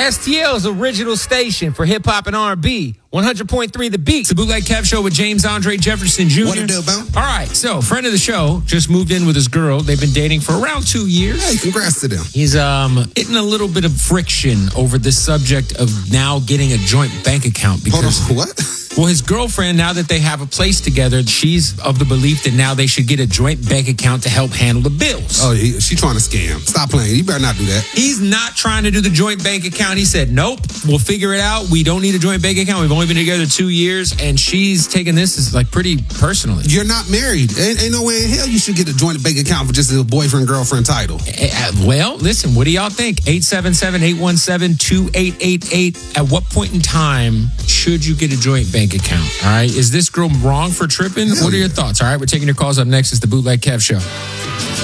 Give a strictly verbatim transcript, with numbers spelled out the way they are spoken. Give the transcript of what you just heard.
S T L's original station for hip-hop and R and B. one hundred point three The Beat. It's the Bootleg Kev Show with James Andre Jefferson Junior What it do, bro? All right, so friend of the show just moved in with his girl. They've been dating for around two years. Hey, congrats to them. He's um hitting a little bit of friction over the subject of now getting a joint bank account. Hold Because, on, what? well, his girlfriend, now that they have a place together, she's of the belief that now they should get a joint bank account to help handle the bills. Oh, he, she trying to scam. Stop playing. You better not do that. He's not trying to do the joint bank account. He said, nope, we'll figure it out. We don't need a joint bank account. We've only been together two years, and she's taking this as like pretty personally. You're not married. Ain't, ain't no way in hell you should get a joint bank account for just a boyfriend-girlfriend title. Uh, well, listen, what do y'all think? eight seven seven, eight one seven, two eight eight eight. At what point in time should you get a joint bank account? All right. Is this girl wrong for tripping? Hell What are yeah. your thoughts? All right. We're taking your calls up next. It's the Bootleg Kev Show.